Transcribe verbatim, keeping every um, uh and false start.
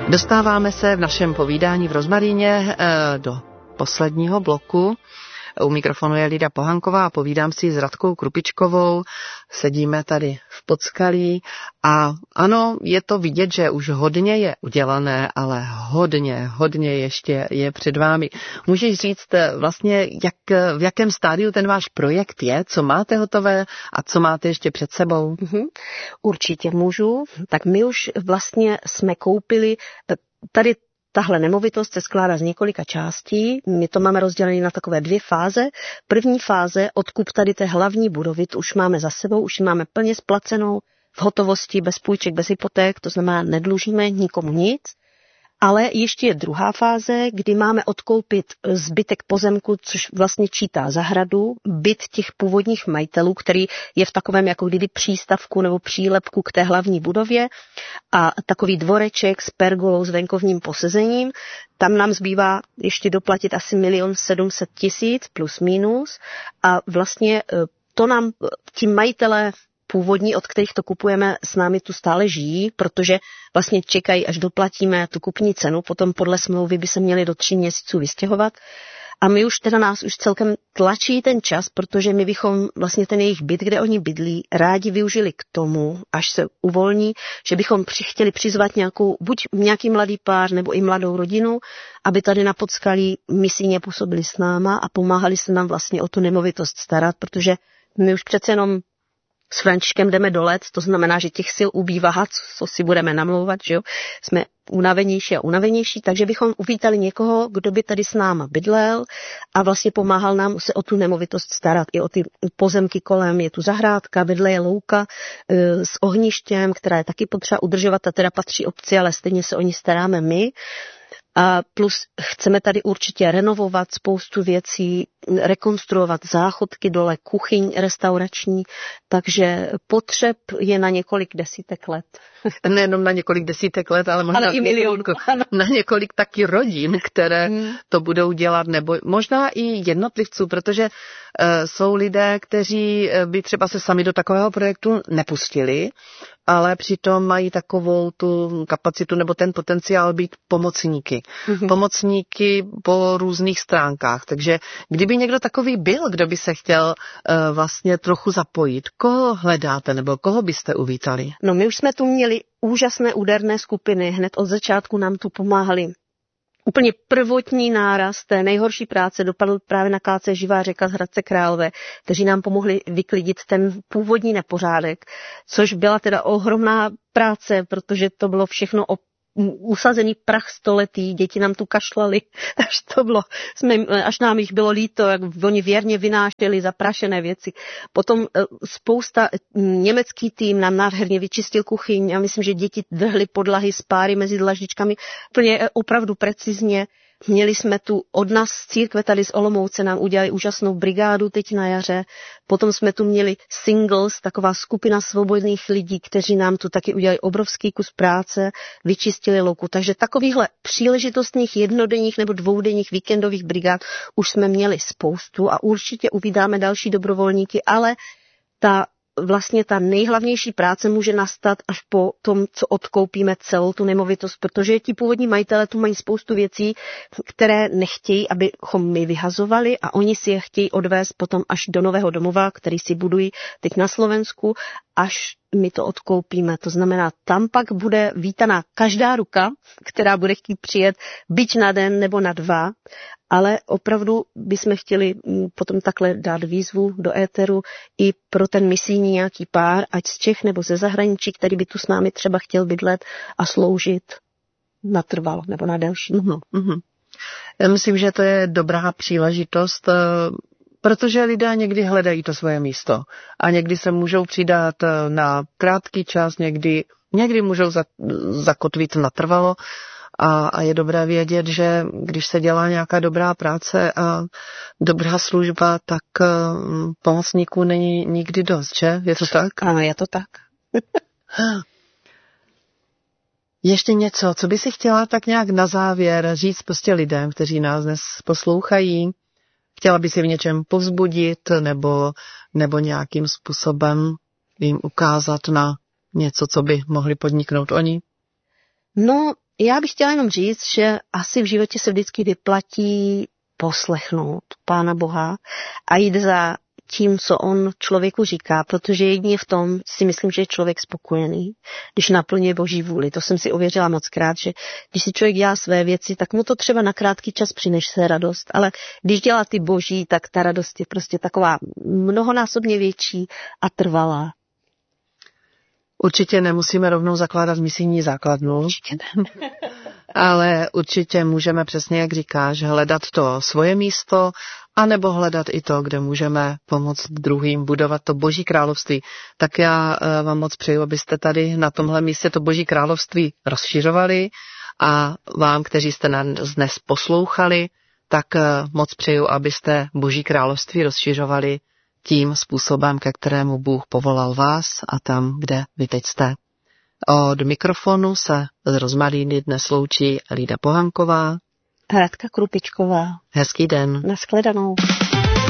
Dostáváme se v našem povídání v Rozmaríně do posledního bloku. U mikrofonu je Lída Pohanková a povídám si s Radkou Krupičkovou. Sedíme tady v Podskalí a ano, je to vidět, že už hodně je udělané, ale hodně, hodně ještě je před vámi. Můžeš říct vlastně, jak, v jakém stádiu ten váš projekt je, co máte hotové a co máte ještě před sebou? Mhm. Určitě můžu. Tak my už vlastně jsme koupili tady. Tahle nemovitost se skládá z několika částí. My to máme rozdělené na takové dvě fáze. První fáze, odkup tady té hlavní budovy, to už máme za sebou, už ji máme plně splacenou v hotovosti, bez půjček, bez hypoték, to znamená, nedlužíme nikomu nic. Ale ještě je druhá fáze, kdy máme odkoupit zbytek pozemku, což vlastně čítá zahradu, byt těch původních majitelů, který je v takovém jako kdyby přístavku nebo přílepku k té hlavní budově a takový dvoreček s pergolou s venkovním posezením. Tam nám zbývá ještě doplatit asi milion sedm set tisíc plus minus a vlastně to nám ti majitelé původní, od kterých to kupujeme, s námi tu stále žijí, protože vlastně čekají, až doplatíme tu kupní cenu, potom podle smlouvy by se měli do tří měsíců vystěhovat. A my už teda nás už celkem tlačí ten čas, protože my bychom vlastně ten jejich byt, kde oni bydlí, rádi využili k tomu, až se uvolní, že bychom při, chtěli přizvat nějakou, buď nějaký mladý pár, nebo i mladou rodinu, aby tady na Podskalí misijně působili s náma a pomáhali se nám vlastně o tu nemovitost starat, protože my už přece jenom s Františkem jdeme do let, to znamená, že těch sil ubývá, co si budeme namlouvat, že jo. Jsme unavenější a unavenější, takže bychom uvítali někoho, kdo by tady s náma bydlel a vlastně pomáhal nám se o tu nemovitost starat. I o ty pozemky kolem, je tu zahrádka, vedle je louka e, s ohništěm, která je taky potřeba udržovat, a teda patří obci, ale stejně se o ní staráme my. A plus chceme tady určitě renovovat spoustu věcí, rekonstruovat záchodky dole, kuchyň restaurační, takže potřeb je na několik desítek let. Nejenom na několik desítek let, ale možná ale i milion. Na několik taky rodin, které hmm. to budou dělat, nebo možná i jednotlivců, protože uh, jsou lidé, kteří by třeba se sami do takového projektu nepustili, ale přitom mají takovou tu kapacitu nebo ten potenciál být pomocníky. Mm-hmm. Pomocníky po různých stránkách. Takže kdyby někdo takový byl, kdo by se chtěl uh, vlastně trochu zapojit, koho hledáte nebo koho byste uvítali? No my už jsme tu měli úžasné úderné skupiny. Hned od začátku nám tu pomáhali. Úplně prvotní náraz té nejhorší práce dopadl právě na K C Živá řeka z Hradce Králové, kteří nám pomohli vyklidit ten původní nepořádek, což byla teda ohromná práce, protože to bylo všechno o usazený prach stoletý, děti nám tu kašlali, až to bylo, jsme, až nám jich bylo líto, jak oni věrně vynášeli zaprašené věci. Potom spousta, německý tým nám nádherně vyčistil kuchyň, já myslím, že děti drhly podlahy z páry mezi dlaždičkami, úplně opravdu precizně. Měli jsme tu od nás z církve tady z Olomouce, nám udělali úžasnou brigádu teď na jaře. Potom jsme tu měli singles, taková skupina svobodných lidí, kteří nám tu taky udělali obrovský kus práce, vyčistili louku. Takže takovýchhle příležitostných jednodenních nebo dvoudenních víkendových brigád už jsme měli spoustu a určitě uvídáme další dobrovolníky, ale ta vlastně ta nejhlavnější práce může nastat až po tom, co odkoupíme celou tu nemovitost, protože ti původní majitelé tu mají spoustu věcí, které nechtějí, abychom my vyhazovali a oni si je chtějí odvést potom až do nového domova, který si budují teď na Slovensku, až my to odkoupíme. To znamená, tam pak bude vítaná každá ruka, která bude chtít přijet byť na den nebo na dva, ale opravdu bychom chtěli potom takhle dát výzvu do éteru i pro ten misijní nějaký pár, ať z Čech nebo ze zahraničí, který by tu s námi třeba chtěl bydlet a sloužit natrvalo nebo na delší. Mm-hmm. Mm-hmm. Já myslím, že to je dobrá příležitost, protože lidé někdy hledají to svoje místo a někdy se můžou přidat na krátký čas, někdy, někdy můžou zakotvit natrvalo. A, a je dobré vědět, že když se dělá nějaká dobrá práce a dobrá služba, tak uh, pomocníků není nikdy dost, že? Je to tak? Ano, je to tak. Ještě něco, co by si chtěla tak nějak na závěr říct prostě lidem, kteří nás dnes poslouchají? Chtěla by si v něčem povzbudit nebo, nebo nějakým způsobem jim ukázat na něco, co by mohli podniknout oni? No, Já bych chtěla jenom říct, že asi v životě se vždycky vyplatí poslechnout Pána Boha a jít za tím, co on člověku říká, protože jedině v tom si myslím, že je člověk spokojený, když naplňuje Boží vůli. To jsem si ověřila moc krát, že když si člověk dělá své věci, tak mu to třeba na krátký čas přinese radost, ale když dělá ty Boží, tak ta radost je prostě taková mnohonásobně větší a trvalá. Určitě nemusíme rovnou zakládat misijní základnu. Určitě ne. Ale určitě můžeme přesně, jak říkáš, hledat to svoje místo, anebo hledat i to, kde můžeme pomoct druhým budovat to Boží království. Tak já vám moc přeju, abyste tady na tomhle místě to Boží království rozšiřovali a vám, kteří jste nás dnes poslouchali, tak moc přeju, abyste Boží království rozšiřovali tím způsobem, ke kterému Bůh povolal vás a tam, kde vy teď jste. Od mikrofonu se z Rozmaríny dnes loučí Lída Pohanková a Radka Krupičková. Hezký den. Nashledanou.